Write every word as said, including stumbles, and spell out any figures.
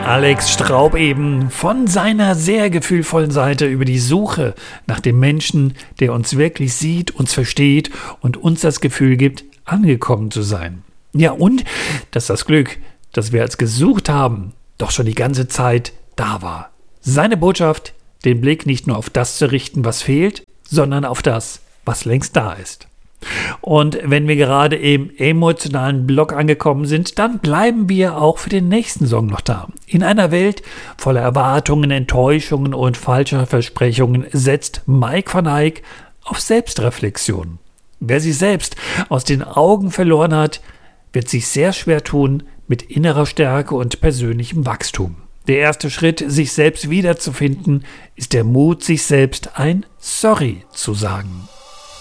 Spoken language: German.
Alex Straub eben von seiner sehr gefühlvollen Seite über die Suche nach dem Menschen, der uns wirklich sieht, uns versteht und uns das Gefühl gibt, angekommen zu sein. Ja, und dass das Glück, das wir als gesucht haben, doch schon die ganze Zeit da war. Seine Botschaft, den Blick nicht nur auf das zu richten, was fehlt, sondern auf das, was längst da ist. Und wenn wir gerade im emotionalen Block angekommen sind, dann bleiben wir auch für den nächsten Song noch da. In einer Welt voller Erwartungen, Enttäuschungen und falscher Versprechungen setzt Mike van Eyck auf Selbstreflexion. Wer sich selbst aus den Augen verloren hat, wird sich sehr schwer tun mit innerer Stärke und persönlichem Wachstum. Der erste Schritt, sich selbst wiederzufinden, ist der Mut, sich selbst ein Sorry zu sagen.